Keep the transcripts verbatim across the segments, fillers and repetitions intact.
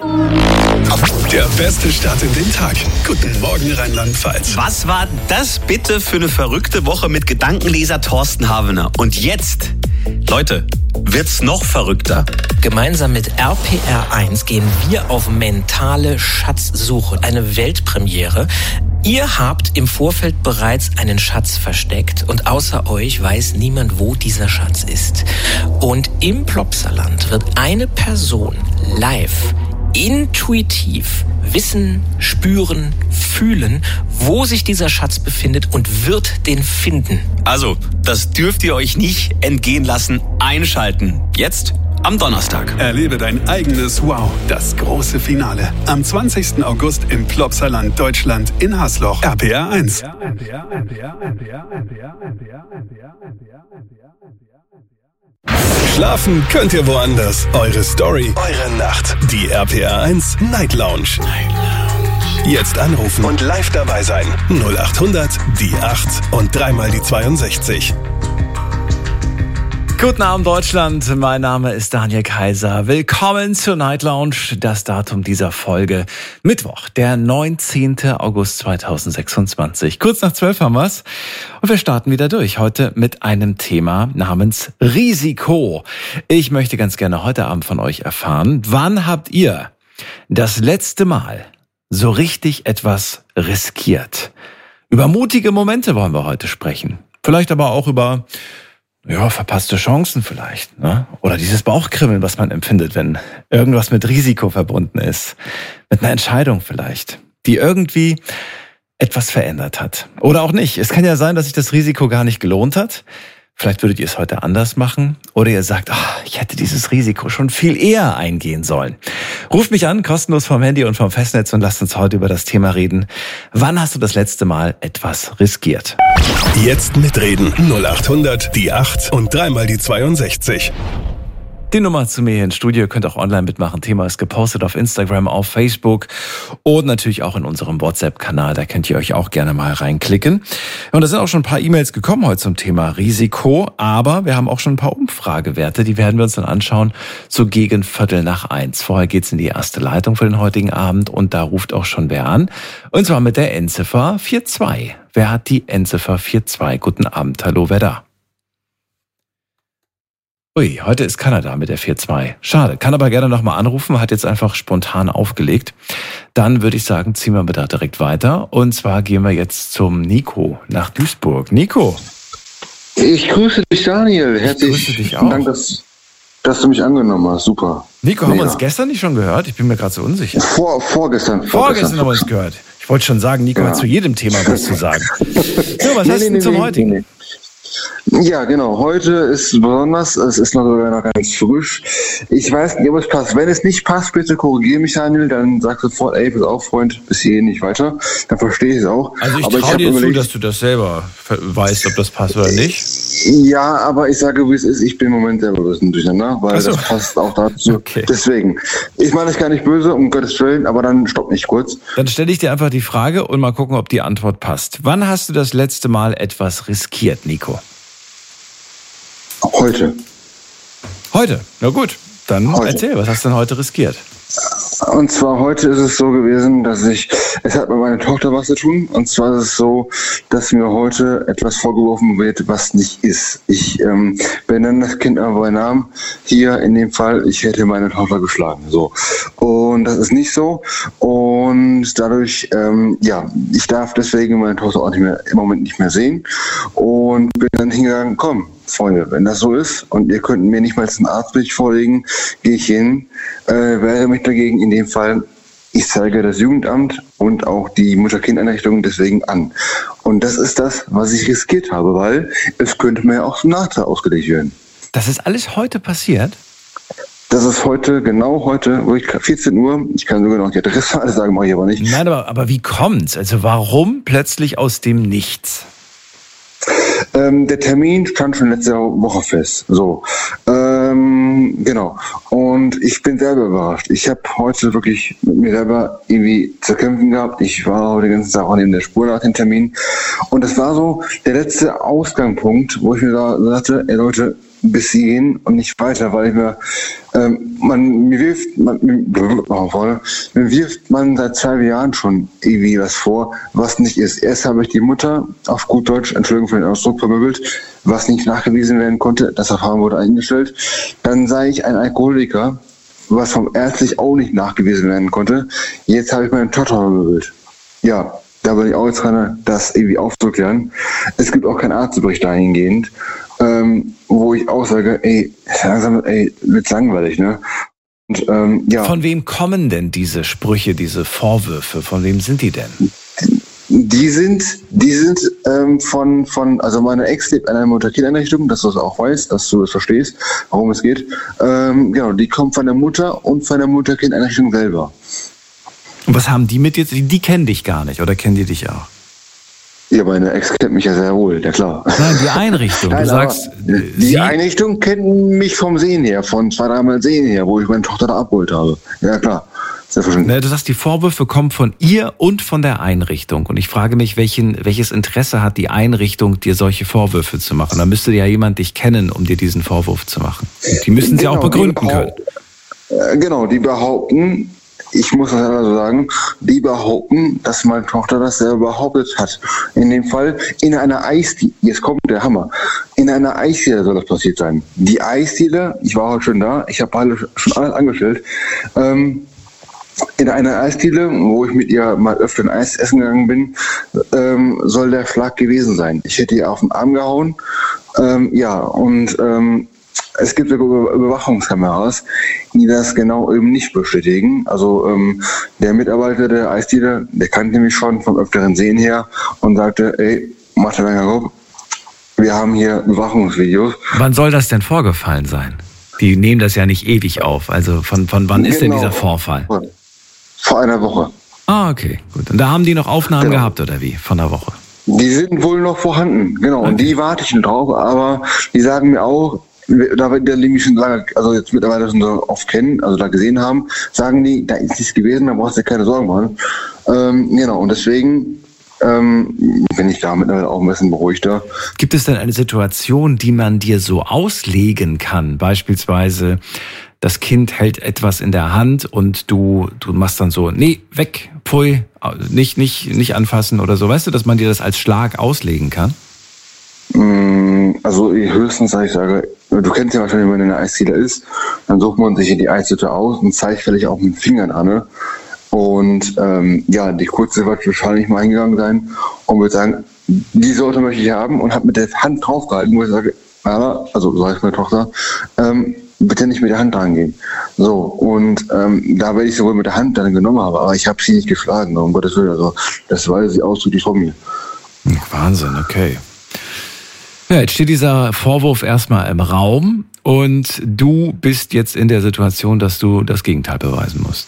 Der beste Start in den Tag. Guten Morgen, Rheinland-Pfalz. Was war das bitte für eine verrückte Woche mit Gedankenleser Thorsten Havener? Und jetzt, Leute, wird's noch verrückter. Gemeinsam mit R P R eins gehen wir auf mentale Schatzsuche. Eine Weltpremiere. Ihr habt im Vorfeld bereits einen Schatz versteckt und außer euch weiß niemand, wo dieser Schatz ist. Und im Plopsaland wird eine Person live, intuitiv wissen, spüren, fühlen, wo sich dieser Schatz befindet und wird den finden. Also, das dürft ihr euch nicht entgehen lassen. Einschalten. Jetzt am Donnerstag. Erlebe dein eigenes Wow, das große Finale. Am zwanzigsten August im Plopsaland Deutschland in Hasloch. R P R eins. Schlafen könnt ihr woanders. Eure Story, eure Nacht. Die R P R eins Night Lounge. Jetzt anrufen und live dabei sein. null acht hundert, die acht und dreimal die zweiundsechzig. Guten Abend Deutschland, mein Name ist Daniel Kaiser. Willkommen zur Night Lounge. Das Datum dieser Folge: Mittwoch, der neunzehnten August zweitausendsechsundzwanzig. Kurz nach zwölf haben wir's und wir starten wieder durch. Heute mit einem Thema namens Risiko. Ich möchte ganz gerne heute Abend von euch erfahren, wann habt ihr das letzte Mal so richtig etwas riskiert? Über mutige Momente wollen wir heute sprechen. Vielleicht aber auch über ja, verpasste Chancen vielleicht, ne? Oder dieses Bauchkribbeln, was man empfindet, wenn irgendwas mit Risiko verbunden ist. Mit einer Entscheidung vielleicht, die irgendwie etwas verändert hat. Oder auch nicht. Es kann ja sein, dass sich das Risiko gar nicht gelohnt hat. Vielleicht würdet ihr es heute anders machen. Oder ihr sagt, ach, ich hätte dieses Risiko schon viel eher eingehen sollen. Ruft mich an, kostenlos vom Handy und vom Festnetz und lasst uns heute über das Thema reden. Wann hast du das letzte Mal etwas riskiert? Jetzt mitreden. null acht hundert, die acht und dreimal die zweiundsechzig. Die Nummer zu mir hier ins Studio, ihr könnt auch online mitmachen. Thema ist gepostet auf Instagram, auf Facebook und natürlich auch in unserem WhatsApp-Kanal. Da könnt ihr euch auch gerne mal reinklicken. Und da sind auch schon ein paar E-Mails gekommen heute zum Thema Risiko. Aber wir haben auch schon ein paar Umfragewerte. Die werden wir uns dann anschauen, so gegen Viertel nach eins. Vorher geht's in die erste Leitung für den heutigen Abend und da ruft auch schon wer an. Und zwar mit der Endziffer vier zwei. Wer hat die Endziffer vier zwei? Guten Abend. Hallo, wer da? Ui, heute ist keiner da mit der vier zwei. Schade, kann aber gerne nochmal anrufen, hat jetzt einfach spontan aufgelegt. Dann würde ich sagen, ziehen wir da direkt weiter. Und zwar gehen wir jetzt zum Nico nach Duisburg. Nico. Ich grüße dich, Daniel. Herzlich ich grüße dich auch. Dank, dass, dass du mich angenommen hast. Super. Nico, haben Mega. wir uns gestern nicht schon gehört? Ich bin mir gerade so unsicher. Vor, vorgestern. Vorgestern, Vorgestern haben wir uns gehört. Ich wollte schon sagen, Nico ja. hat zu jedem Thema was zu sagen. So, was nee, hast du nee, denn zum nee, heutigen? Nee, nee. Ja, genau. Heute ist besonders, es ist noch sogar noch ganz frisch. Ich weiß nicht, ob es passt. Wenn es nicht passt, bitte korrigiere mich, Daniel. Dann sag sofort, ey, pass auf, Freund, bis hierhin nicht weiter. Dann verstehe ich es auch. Also ich aber traue ich dir überlegt, zu, dass du das selber weißt, ob das passt oder nicht. Ja, aber ich sage, wie es ist, ich bin im Moment selber ein bisschen durcheinander, weil so. das passt auch dazu. Okay. Deswegen. Ich meine es gar nicht böse, um Gottes Willen, aber dann stopp mich kurz. Dann stelle ich dir einfach die Frage und mal gucken, ob die Antwort passt. Wann hast du das letzte Mal etwas riskiert, Nico? Heute. Heute? Na gut, dann Heute. erzähl, was hast du denn heute riskiert? Und zwar heute ist es so gewesen, dass ich, es hat mit meiner Tochter was zu tun. Und zwar ist es so, dass mir heute etwas vorgeworfen wird, was nicht ist. Ich ähm, benenne das Kind aber bei Namen. Hier in dem Fall, ich hätte meine Tochter geschlagen. So. Und das ist nicht so. Und dadurch, ähm, ja, ich darf deswegen meine Tochter auch nicht mehr, im Moment nicht mehr sehen. Und bin dann hingegangen, komm, Freunde, wenn das so ist und ihr könnt mir nicht mal einen Arztbericht vorlegen, gehe ich hin, äh, wehre mich dagegen. In dem Fall, ich zeige das Jugendamt und auch die Mutter-Kind-Einrichtung deswegen an. Und das ist das, was ich riskiert habe, weil es könnte mir auch zum Nachteil ausgelegt werden. Das ist alles heute passiert? Das ist heute, genau heute, wo ich vierzehn Uhr, ich kann sogar noch die Adresse alles sagen, mache ich aber nicht. Nein, aber, aber wie kommt's? Also warum plötzlich aus dem Nichts? Ähm, der Termin stand schon letzte Woche fest. So, ähm, genau. Und ich bin selber überrascht. Ich habe heute wirklich mit mir selber irgendwie zu kämpfen gehabt. Ich war heute den ganzen Tag auch neben der Spur nach dem Termin. Und das war so der letzte Ausgangspunkt, wo ich mir da sagte, ey Leute, bis hierhin und nicht weiter, weil ich mir, ähm, man, mir wirft, man, mir wirft man seit zwei Jahren schon irgendwie was vor, was nicht ist. Erst habe ich die Mutter auf gut Deutsch, Entschuldigung für den Ausdruck, vermöbelt, was nicht nachgewiesen werden konnte. Das Verfahren wurde eingestellt. Dann sei ich ein Alkoholiker, was vom ärztlich auch nicht nachgewiesen werden konnte. Jetzt habe ich meine Tochter vermöbelt. Ja, da bin ich auch jetzt dran, das irgendwie aufzuklären. Es gibt auch keinen Arztbericht dahingehend, ähm, wo ich auch sage, ey, langsam, ey, wird's langweilig, ne? Und, ähm, ja. Von wem kommen denn diese Sprüche, diese Vorwürfe? Von wem sind die denn? Die sind, die sind ähm, von, von, also meine Ex lebt in einer Mutter-Kind-Einrichtung, dass du es auch weißt, dass du es verstehst, worum es geht. Ähm, genau, die kommt von der Mutter und von der Mutter-Kind-Einrichtung selber. Und was haben die mit dir? Die, die kennen dich gar nicht, oder kennen die dich auch? Ja, meine Ex kennt mich ja sehr wohl, ja klar. Nein, die Einrichtung. Du Nein, sagst, die sie Einrichtung kennt mich vom Sehen her, von zwei, dreimal Sehen her, wo ich meine Tochter da abgeholt habe. Ja, klar. Ne, du sagst, die Vorwürfe kommen von ihr und von der Einrichtung. Und ich frage mich, welchen, welches Interesse hat die Einrichtung, dir solche Vorwürfe zu machen? Da müsste ja jemand dich kennen, um dir diesen Vorwurf zu machen. Die müssen sie genau, auch begründen können. Äh, genau, die behaupten, ich muss das also sagen, die behaupten, dass meine Tochter das selber behauptet hat. In dem Fall in einer Eisdiele, jetzt kommt der Hammer, in einer Eisdiele soll das passiert sein. Die Eisdiele, ich war heute schon da, ich habe alle schon alles angestellt, ähm, in einer Eisdiele, wo ich mit ihr mal öfter ein Eis essen gegangen bin, ähm, soll der Schlag gewesen sein. Ich hätte ihr auf den Arm gehauen. Ähm, ja, und ähm, es gibt sogar Überwachungskameras, die das genau eben nicht bestätigen. Also ähm, der Mitarbeiter der Eisdiele, der kannte mich schon vom öfteren Sehen her und sagte, ey, mach dir länger Kopf, wir haben hier Überwachungsvideos. Wann soll das denn vorgefallen sein? Die nehmen das ja nicht ewig auf. Also von, von wann ist genau. denn dieser Vorfall? Vor einer Woche. Ah, okay, gut. Und da haben die noch Aufnahmen genau. gehabt, oder wie? Von der Woche? Die sind wohl noch vorhanden, genau. Okay. Und die warte ich drauf, aber die sagen mir auch, da wir die mich schon lange, also jetzt mittlerweile schon so oft kennen, also da gesehen haben, sagen die, da ist nichts gewesen, da brauchst du dir keine Sorgen machen. Ähm, genau, und deswegen ähm, bin ich da mittlerweile auch ein bisschen beruhigter. Gibt es denn eine Situation, die man dir so auslegen kann? Beispielsweise, das Kind hält etwas in der Hand und du, du machst dann so, nee, weg, pfui, nicht, nicht, nicht anfassen oder so. Weißt du, dass man dir das als Schlag auslegen kann? Also höchstens, ich sage, du kennst ja wahrscheinlich, wenn man in einer Eisdiele ist, dann sucht man sich hier die Eishütte aus und zeigt vielleicht auch mit den Fingern an. Ne? Und ähm, ja, die Kurze wird wahrscheinlich mal hingegangen sein und würde sagen, die Sorte möchte ich haben und hat mit der Hand draufgehalten, wo ich sage, ja, also so heißt meine Tochter, ähm, bitte nicht mit der Hand rangehen. So, und ähm, da werde ich sowohl mit der Hand dann genommen habe, aber ich habe sie nicht geschlagen, um Gottes Willen. Also das weiß sie ausdrücklich von mir. Wahnsinn, okay. Ja, jetzt steht dieser Vorwurf erstmal im Raum und du bist jetzt in der Situation, dass du das Gegenteil beweisen musst.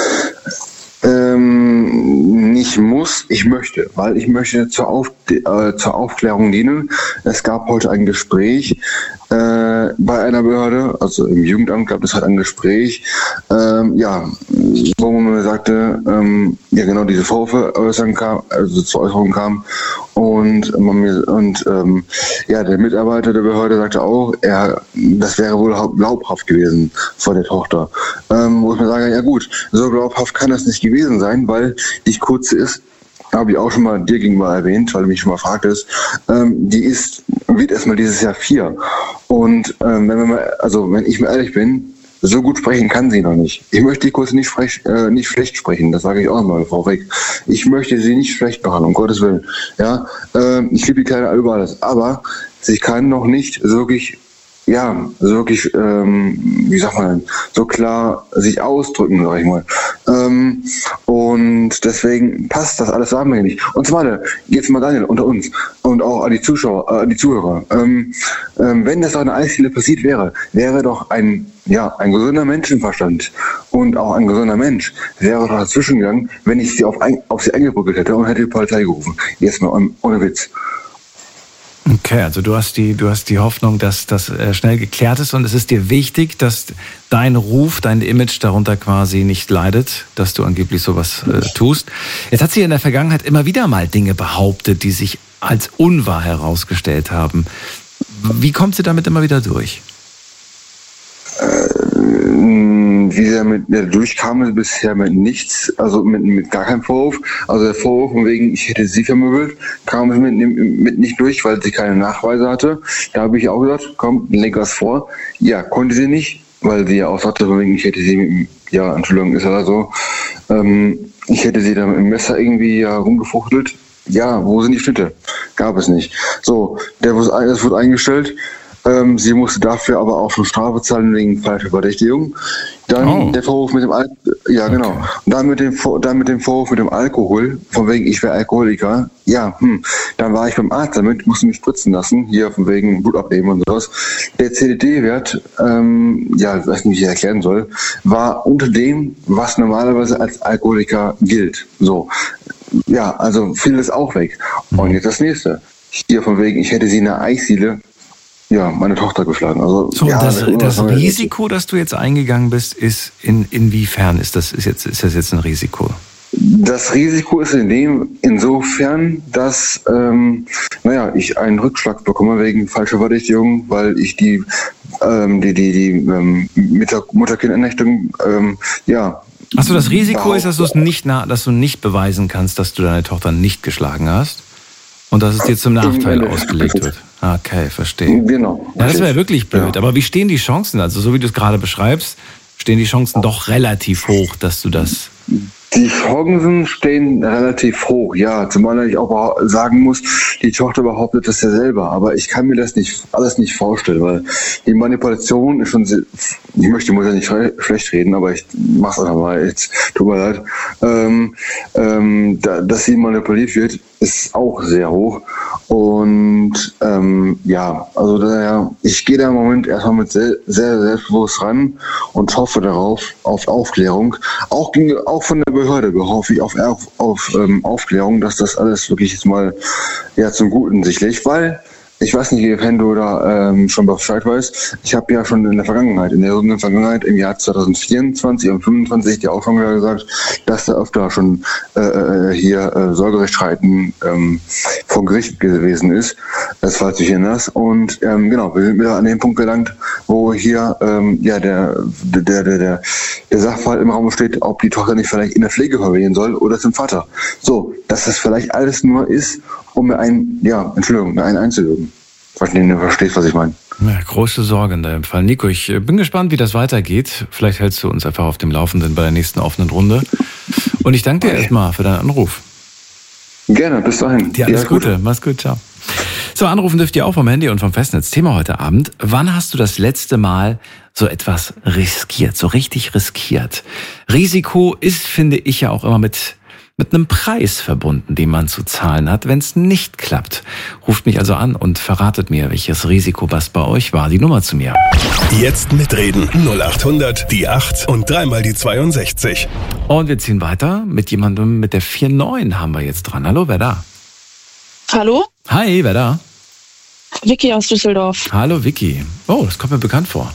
Ähm, nicht muss, ich möchte, weil ich möchte zur, Auf, äh, zur Aufklärung dienen. Es gab heute ein Gespräch äh, bei einer Behörde, also im Jugendamt gab es halt ein Gespräch, ähm, ja, wo man mir sagte, ähm, ja genau diese Vorwürfe äußern kam, also zur Äußerung kam und man mir und ähm, ja der Mitarbeiter der Behörde sagte auch, er das wäre wohl glaubhaft gewesen vor der Tochter, ähm, wo ich mir sage, ja gut, so glaubhaft kann das nicht gewesen sein, weil die Kurze ist, habe ich auch schon mal dir gegenüber erwähnt, weil du mich schon mal fragtest, ähm, die ist, wird erstmal dieses Jahr vier. Und ähm, wenn wir mal, also wenn ich mir ehrlich bin, so gut sprechen kann sie noch nicht. Ich möchte die Kurse nicht, frech, äh, nicht schlecht sprechen, das sage ich auch mal vorweg. Ich möchte sie nicht schlecht machen, um Gottes Willen. Ja, äh, ich liebe die Kleine über alles, aber sie kann noch nicht wirklich, ja, so wirklich, ähm, wie sagt man, so klar sich ausdrücken, sag ich mal. Ähm, und deswegen passt das alles zusammen nicht. Und zwar, jetzt mal Daniel, unter uns und auch an die Zuschauer, äh, an die Zuhörer. Ähm, ähm, wenn das doch eine Eisdiele passiert wäre, wäre doch ein, ja, ein gesunder Menschenverstand und auch ein gesunder Mensch wäre doch dazwischen gegangen, wenn ich sie auf, ein, auf sie eingebrückelt hätte und hätte die Polizei gerufen. Jetzt mal ohne Witz. Okay, also du hast die, du hast die Hoffnung, dass das äh, schnell geklärt ist und es ist dir wichtig, dass dein Ruf, dein Image darunter quasi nicht leidet, dass du angeblich sowas äh, tust. Jetzt hat sie in der Vergangenheit immer wieder mal Dinge behauptet, die sich als unwahr herausgestellt haben. Wie kommt sie damit immer wieder durch? Und wie er mit der durchkam, bisher mit nichts, also mit, mit gar keinem Vorwurf. Also der Vorwurf von wegen, ich hätte sie vermöbelt, kam mit, mit nicht durch, weil sie keine Nachweise hatte. Da habe ich auch gesagt, komm, leg was vor. Ja, konnte sie nicht, weil sie ja auch sagte, von wegen, ich hätte sie mit, ja, Entschuldigung, ist ja so, ähm, ich hätte sie da mit dem Messer irgendwie ja rumgefuchtelt. Ja, wo sind die Schnitte? Gab es nicht. So, der das wurde eingestellt. Ähm, sie musste dafür aber auch schon Strafe zahlen wegen falscher Verdächtigung. Dann oh. der Vorwurf mit dem Al ja genau. Okay. Und dann mit dem dann mit dem Vorwurf mit dem Alkohol, von wegen ich wäre Alkoholiker. Ja, hm. Dann war ich beim Arzt damit, musste mich spritzen lassen, hier von wegen Blut abnehmen und sowas. Der C D D-Wert, ähm, ja, was ich nicht erklären soll, war unter dem, was normalerweise als Alkoholiker gilt. So, ja, also fiel es auch weg. Mhm. Und jetzt das nächste. Hier von wegen, ich hätte sie in der Eisdiele, ja, meine Tochter geschlagen. Also, so, ja, das, das, das Risiko, das du jetzt eingegangen bist, ist in, inwiefern ist das, ist jetzt, ist das jetzt ein Risiko? Das Risiko ist in dem, insofern, dass, ähm, naja, ich einen Rückschlag bekomme wegen falscher Verdächtigung, weil ich die, ähm, die, die, die, ähm, Mutter-Kind-Einrichtung, ähm, ja. Achso, das Risiko ist, dass du es nicht, na, dass du nicht beweisen kannst, dass du deine Tochter nicht geschlagen hast und dass es dir zum Nachteil ausgelegt wird. Okay, verstehe. Genau. Ja, das wäre wirklich blöd. Ja. Aber wie stehen die Chancen? Also so wie du es gerade beschreibst, stehen die Chancen doch relativ hoch, dass du das... Die Chancen stehen relativ hoch, ja. Zumal ich auch sagen muss, die Tochter behauptet das ja selber. Aber ich kann mir das nicht alles nicht vorstellen, weil die Manipulation ist schon sehr, ich möchte, muss ja nicht schlecht reden, aber ich mach's einfach mal, jetzt tut mir leid. Ähm, ähm, da, dass sie manipuliert wird, ist auch sehr hoch. Und ähm, ja, also daher, ich gehe da im Moment erstmal mit sehr, sehr selbstbewusst ran und hoffe darauf, auf Aufklärung. Auch, auch von der Behörde hoffe ich auf, auf, auf ähm, Aufklärung, dass das alles wirklich jetzt mal ja, zum Guten sich legt, weil ich weiß nicht, wenn du da ähm, schon Bescheid weißt, ich habe ja schon in der Vergangenheit, in der jüngeren Vergangenheit, im Jahr zwanzig vierundzwanzig und fünfundzwanzig, dir auch schon wieder gesagt, dass da öfter schon äh, hier äh, Sorgerechtsstreiten ähm, vor Gericht gewesen ist, das falls du dich erinnerst. Und ähm, genau, wir sind wieder an dem Punkt gelangt, wo hier ähm, ja der, der, der, der, der Sachverhalt im Raum steht, ob die Tochter nicht vielleicht in der Pflege verwehen soll oder zum Vater. So, dass das vielleicht alles nur ist, um mir einen, ja, Entschuldigung, mir einen einzulösen. Falls du nicht verstehst, was ich meine. Ja, große Sorge in deinem Fall. Nico, ich bin gespannt, wie das weitergeht. Vielleicht hältst du uns einfach auf dem Laufenden bei der nächsten offenen Runde. Und ich danke dir okay. erstmal für deinen Anruf. Gerne, bis dahin. Dir alles Gute. Gute. Mach's gut, ciao. So, anrufen dürft ihr auch vom Handy und vom Festnetz. Thema heute Abend. Wann hast du das letzte Mal so etwas riskiert, so richtig riskiert? Risiko ist, finde ich, ja auch immer mit mit einem Preis verbunden, den man zu zahlen hat, wenn es nicht klappt. Ruft mich also an und verratet mir, welches Risiko was bei euch war. Die Nummer zu mir. Jetzt mitreden. null acht hundert, die acht und dreimal die zweiundsechzig. Und wir ziehen weiter mit jemandem mit der vier neun haben wir jetzt dran. Hallo, wer da? Hallo? Hi, wer da? Vicky aus Düsseldorf. Hallo, Vicky. Oh, das kommt mir bekannt vor.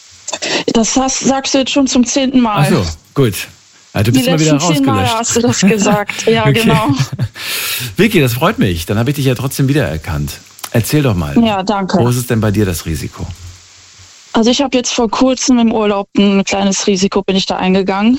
Das hast, sagst du jetzt schon zum zehnten Mal. Ach so, gut. Ja, du bist Die mal wieder letzten zehn Mal hast du das gesagt. Ja, okay. Genau. Vicky, das freut mich. Dann habe ich dich ja trotzdem wiedererkannt. Erzähl doch mal. Ja, danke. Wo ist es denn bei dir das Risiko? Also ich habe jetzt vor kurzem im Urlaub ein kleines Risiko, bin ich da eingegangen.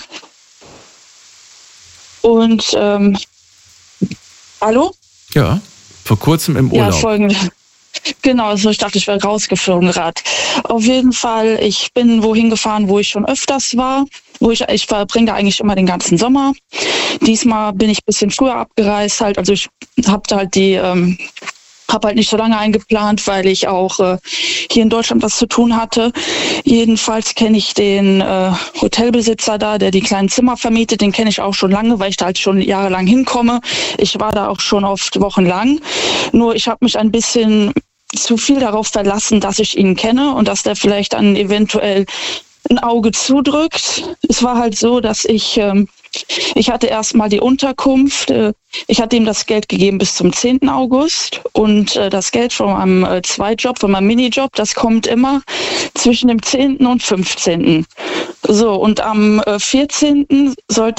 Und, ähm, hallo? Ja, vor kurzem im Urlaub. Ja, folgende. Genau, also ich dachte, ich wäre rausgeflogen gerade. Auf jeden Fall, ich bin wohin gefahren, wo ich schon öfters war. Wo ich, ich verbringe da eigentlich immer den ganzen Sommer. Diesmal bin ich ein bisschen früher abgereist halt. Also ich habe halt die, ähm, habe halt nicht so lange eingeplant, weil ich auch äh, hier in Deutschland was zu tun hatte. Jedenfalls kenne ich den äh, Hotelbesitzer da, der die kleinen Zimmer vermietet. Den kenne ich auch schon lange, weil ich da halt schon jahrelang hinkomme. Ich war da auch schon oft wochenlang. Nur ich habe mich ein bisschen zu viel darauf verlassen, dass ich ihn kenne und dass der vielleicht dann eventuell ein Auge zudrückt. Es war halt so, dass ich, ähm, ich hatte erstmal die Unterkunft, äh, ich hatte ihm das Geld gegeben bis zum zehnten August und äh, das Geld von meinem äh, Zweitjob, von meinem Minijob, das kommt immer zwischen dem zehnten und fünfzehnten So, und am äh, vierzehnten sollte